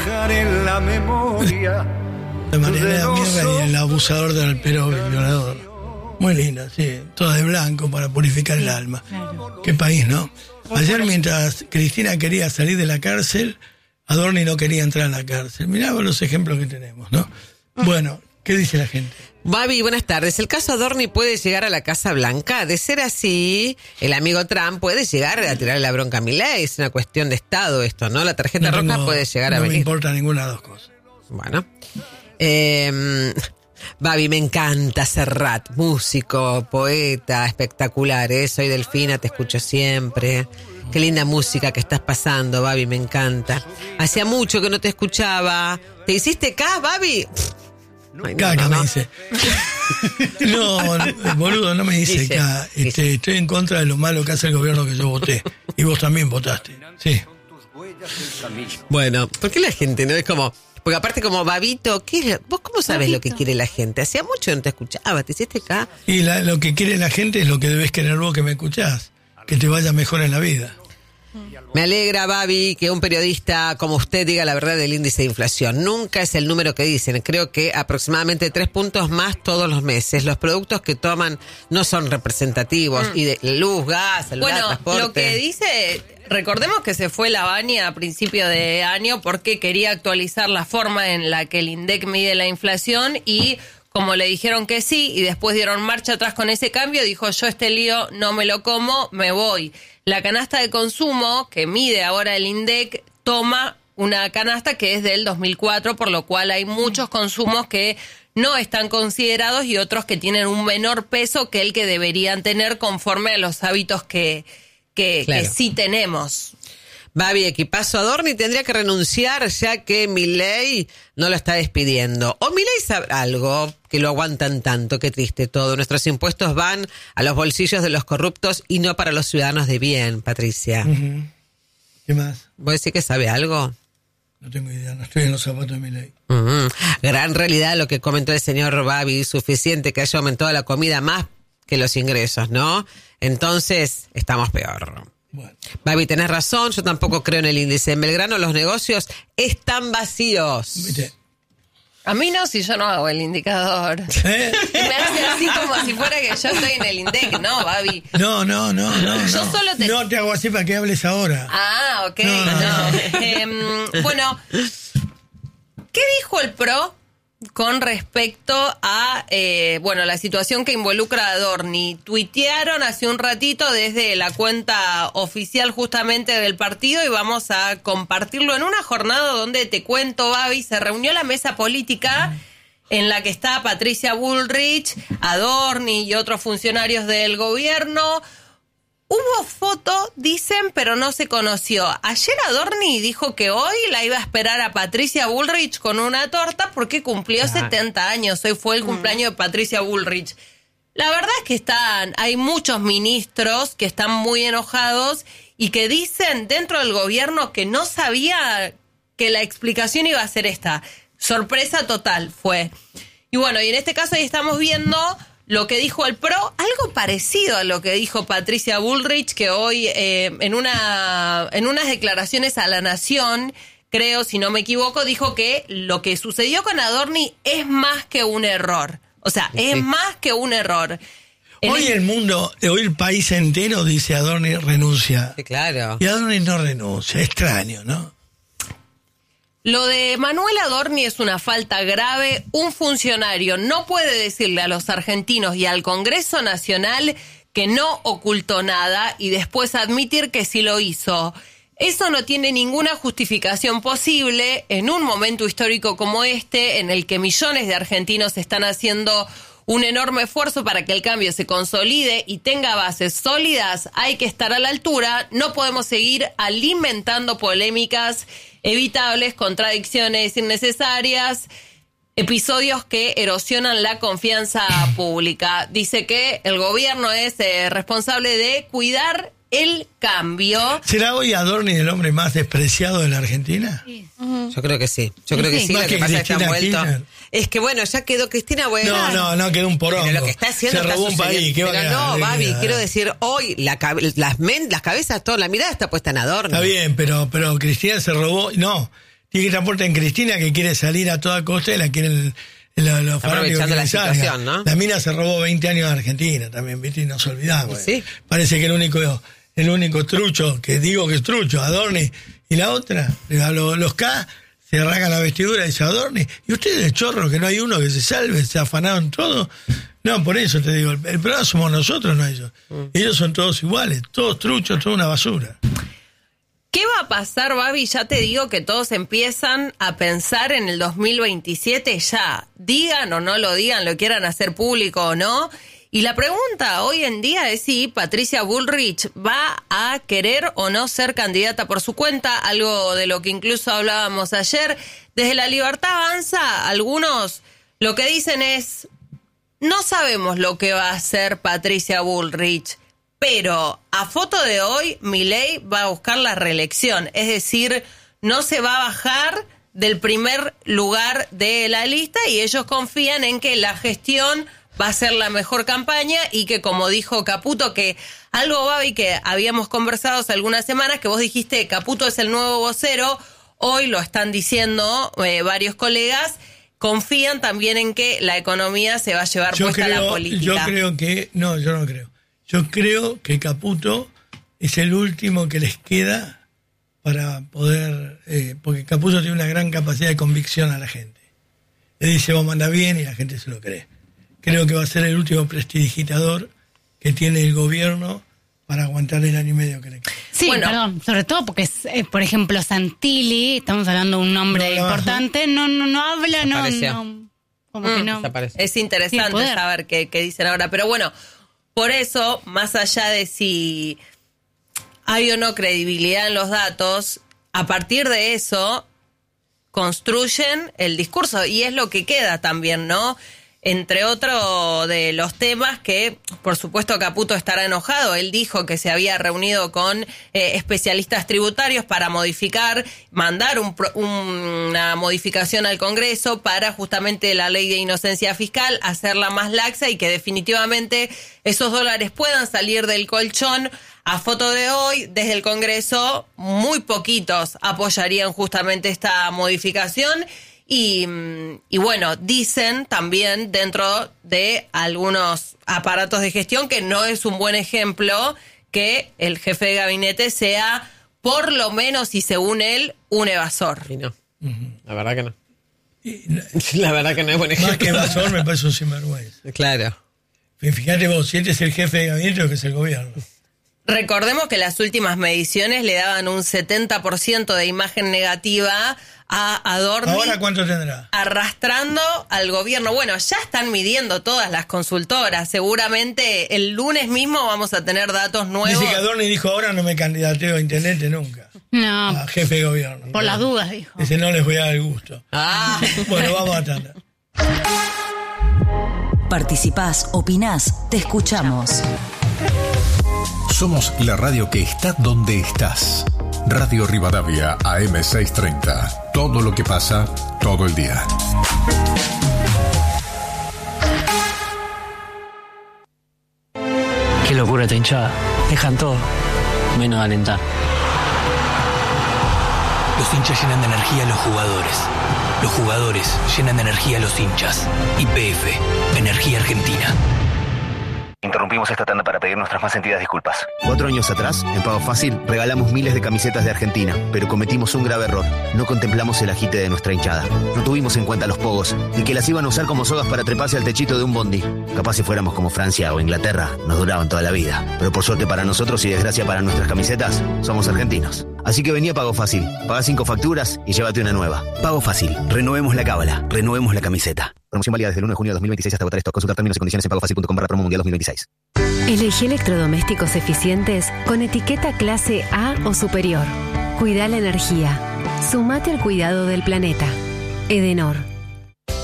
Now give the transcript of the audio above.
dejar en la memoria. De Mariana Mierda y el abusador del alpero violador. Muy linda, sí. Toda de blanco para purificar el alma. Claro. Qué país, ¿no? Ayer, mientras Cristina quería salir de la cárcel, Adorni no quería entrar a la cárcel. Mirá vos los ejemplos que tenemos, ¿no? Bueno, ¿qué dice la gente? Babi, buenas tardes. ¿El caso Adorni puede llegar a la Casa Blanca? De ser así, el amigo Trump puede llegar a tirarle la bronca a Milei. Es una cuestión de Estado esto, ¿no? La tarjeta roja puede llegar a venir. No me importa ninguna de las dos cosas. Bueno. Babi, me encanta Serrat, músico, poeta, espectacular, ¿eh? Soy Delfina, te escucho siempre. Qué linda música que estás pasando, Babi, me encanta. Hacía mucho que no te escuchaba. ¿Te hiciste acá, Babi? Ay, Caca, me dice. No, boludo, no me dice acá. Estoy en contra de lo malo que hace el gobierno que yo voté. Y vos también votaste. Sí. Bueno, ¿por qué la gente no es como...? Porque aparte como Babito, ¿vos cómo sabés lo que quiere la gente? Hacía mucho que no te escuchaba, ¿te hiciste acá? Y lo que quiere la gente es lo que debes querer vos que me escuchás. Que te vaya mejor en la vida. Me alegra, Babi, que un periodista como usted diga la verdad del índice de inflación. Nunca es el número que dicen. Creo que aproximadamente 3 puntos más todos los meses. Los productos que toman no son representativos. Y de luz, gas, celular, transporte. Lo que dice, recordemos que se fue la Baña a principio de año porque quería actualizar la forma en la que el INDEC mide la inflación y... Como le dijeron que sí y después dieron marcha atrás con ese cambio, dijo yo este lío no me lo como, me voy. La canasta de consumo que mide ahora el INDEC toma una canasta que es del 2004, por lo cual hay muchos consumos que no están considerados y otros que tienen un menor peso que el que deberían tener conforme a los hábitos que sí tenemos. Babi, equipazo Adorni tendría que renunciar ya que Milei no lo está despidiendo. O Milei sabe algo que lo aguantan tanto, qué triste todo. Nuestros impuestos van a los bolsillos de los corruptos y no para los ciudadanos de bien, Patricia. Uh-huh. ¿Qué más? ¿Vos decís que sabe algo? No tengo idea, no estoy en los zapatos de Milei. Uh-huh. Gran realidad lo que comentó el señor Babi, suficiente que haya aumentado la comida más que los ingresos, ¿no? Entonces, estamos peor. Bueno. Babi, tenés razón, yo tampoco creo en el índice. En Belgrano los negocios están vacíos. ¿Viste? A mí no, si yo no hago el indicador. Me hace así como si fuera que yo estoy en el INDEC, ¿no, Babi? No. Yo solo te... No te hago así para que hables ahora. Ah, ok. No. Bueno, ¿qué dijo el PRO con respecto a la situación que involucra a Adorni? Tuitearon hace un ratito desde la cuenta oficial justamente del partido y vamos a compartirlo en una jornada donde te cuento, Babi, se reunió la mesa política en la que está Patricia Bullrich, Adorni y otros funcionarios del gobierno. Hubo foto, dicen, pero no se conoció. Ayer Adorni dijo que hoy la iba a esperar a Patricia Bullrich con una torta porque cumplió 70 años. Hoy fue el cumpleaños de Patricia Bullrich. La verdad es que hay muchos ministros que están muy enojados y que dicen dentro del gobierno que no sabía que la explicación iba a ser esta. Sorpresa total fue. Y bueno, y en este caso ahí estamos viendo... Lo que dijo el PRO, algo parecido a lo que dijo Patricia Bullrich, que hoy en unas declaraciones a La Nación, creo, si no me equivoco, dijo que lo que sucedió con Adorni es más que un error. O sea, es más que un error. Hoy el país entero dice Adorni renuncia. Sí, claro. Y Adorni no renuncia, extraño, ¿no? Lo de Manuel Adorni es una falta grave. Un funcionario no puede decirle a los argentinos y al Congreso Nacional que no ocultó nada y después admitir que sí lo hizo. Eso no tiene ninguna justificación posible en un momento histórico como este, en el que millones de argentinos están haciendo un enorme esfuerzo para que el cambio se consolide y tenga bases sólidas. Hay que estar a la altura. No podemos seguir alimentando polémicas evitables, contradicciones innecesarias, episodios que erosionan la confianza pública. Dice que el gobierno es responsable de cuidar el cambio. ¿Será hoy Adorni el hombre más despreciado de la Argentina? Sí. Yo creo que sí. Yo creo que sí. Lo que pasa es que está vuelto. Es que bueno, ya quedó Cristina Buena. No, quedó un porongo. Pero lo que está haciendo se robó un país. Pero no, Babi, quiero decir, hoy las cabezas, toda la mirada está puesta en Adorni. Está bien, pero Cristina se robó. No, Tiene que transporte en Cristina, que quiere salir a toda costa y la quieren los aprovechando la situación, ¿no? La mina se robó 20 años de Argentina también, ¿viste? Y nos olvidamos. ¿Sí? Parece que el único trucho, que digo que es trucho, Adorni, y la otra, los K, se arrancan la vestidura de ese Adorni. Y ustedes, chorro, que no hay uno que se salve, se afanaron todo. No, por eso te digo, el problema somos nosotros, no ellos. Ellos son todos iguales, todos truchos, toda una basura. ¿Qué va a pasar, Babi? Ya te digo que todos empiezan a pensar en el 2027 ya. Digan o no lo digan, lo quieran hacer público o no. Y la pregunta hoy en día es si Patricia Bullrich va a querer o no ser candidata por su cuenta, algo de lo que incluso hablábamos ayer. Desde La Libertad Avanza, algunos lo que dicen es, no sabemos lo que va a hacer Patricia Bullrich, pero a foto de hoy, Milei va a buscar la reelección. Es decir, no se va a bajar del primer lugar de la lista y ellos confían en que la gestión va a ser la mejor campaña y que, como dijo Caputo, que algo, Babi, que habíamos conversado hace algunas semanas, que vos dijiste, Caputo es el nuevo vocero, hoy lo están diciendo varios colegas, confían también en que la economía se va a llevar puesta a la política. Yo no creo. Yo creo que Caputo es el último que les queda para poder, porque Caputo tiene una gran capacidad de convicción a la gente. Le dice, vos manda bien, y la gente se lo cree. Creo que va a ser el último prestidigitador que tiene el gobierno para aguantar el año y medio que le queda. Sí, bueno, perdón, sobre todo porque, por ejemplo, Santilli, estamos hablando de un nombre importante, no habla, no, como que no. Es interesante saber qué dicen ahora, pero bueno, por eso, más allá de si hay o no credibilidad en los datos, a partir de eso construyen el discurso y es lo que queda también, ¿no? Entre otros de los temas que, por supuesto, Caputo estará enojado. Él dijo que se había reunido con especialistas tributarios para mandar una modificación al Congreso para justamente la ley de inocencia fiscal, hacerla más laxa y que definitivamente esos dólares puedan salir del colchón. A foto de hoy, desde el Congreso, muy poquitos apoyarían justamente esta modificación. Y bueno, dicen también dentro de algunos aparatos de gestión que no es un buen ejemplo que el jefe de gabinete sea, por lo menos y según él, un evasor. Y no, la verdad que no. La verdad que no es buen ejemplo. Más que evasor me parece un sinvergüenza. Claro. Fíjate vos, si este es el jefe de gabinete o que es el gobierno. Recordemos que las últimas mediciones le daban un 70% de imagen negativa a Adorni. ¿Ahora cuánto tendrá? Arrastrando al gobierno. Bueno, ya están midiendo todas las consultoras. Seguramente el lunes mismo vamos a tener datos nuevos. Dice que Adorni dijo, ahora no me candidateo a intendente nunca. No. A jefe de gobierno. Por las dudas, dijo. Dice, no les voy a dar el gusto. Bueno, vamos a tanda. Participás, opinás, te escuchamos. Somos la radio que está donde estás. Radio Rivadavia AM630. Todo lo que pasa, todo el día. Qué locura esta hinchada. Dejan todo, menos alentar. Los hinchas llenan de energía a los jugadores. Los jugadores llenan de energía a los hinchas. YPF, Energía Argentina. Interrumpimos esta tanda para pedir nuestras más sentidas disculpas. 4 años atrás, en Pago Fácil, regalamos miles de camisetas de Argentina, pero cometimos un grave error. No contemplamos el agite de nuestra hinchada. No tuvimos en cuenta los pogos, y que las iban a usar como sogas para treparse al techito de un bondi. Capaz si fuéramos como Francia o Inglaterra, nos duraban toda la vida. Pero por suerte para nosotros y desgracia para nuestras camisetas, somos argentinos. Así que vení a Pago Fácil, pagá 5 facturas y llévate una nueva. Pago Fácil, renovemos la cábala, renovemos la camiseta. Promoción válida desde el 1 de junio de 2026 hasta agotar stock. Consultar términos y condiciones en pagofacil.com/promo mundial 2026. Elegí electrodomésticos eficientes con etiqueta clase A o superior. Cuida la energía. Sumate al cuidado del planeta. Edenor.